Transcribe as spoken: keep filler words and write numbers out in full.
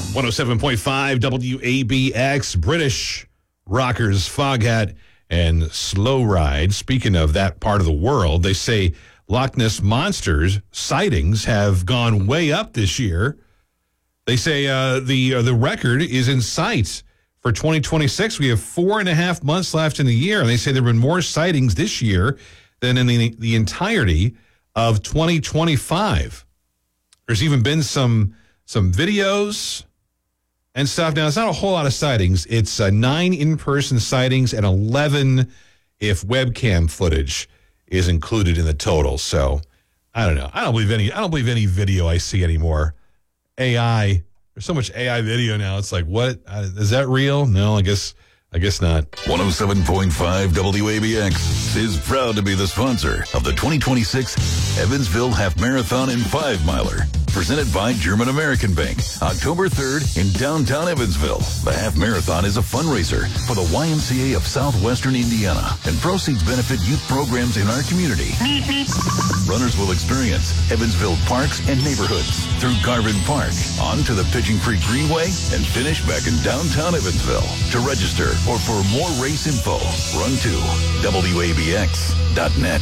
one oh seven point five W A B X, British rockers Foghat and Slow Ride. Speaking of that part of the world, they say Loch Ness Monsters sightings have gone way up this year. They say uh, the uh, the record is in sight for twenty twenty-six. We have four and a half months left in the year, and they say there have been more sightings this year than in the, the entirety of twenty twenty-five. There's even been some some videos and stuff. Now, it's not a whole lot of sightings. It's uh, nine in-person sightings and eleven if webcam footage is included in the total. So, I don't know. I don't believe any. I don't believe any video I see anymore. A I. There's so much A I video now. It's like, what? Uh, is that real? No, I guess. I guess not. one oh seven point five W A B X is proud to be the sponsor of the twenty twenty-six Evansville Half Marathon and Five Miler, presented by German American Bank, October third in downtown Evansville. The Half Marathon is a fundraiser for the Y M C A of Southwestern Indiana, and proceeds benefit youth programs in our community. Runners will experience Evansville parks and neighborhoods through Garvin Park, on to the Pigeon Creek Greenway, and finish back in downtown Evansville. To register or for more race info, run to W A B X dot net.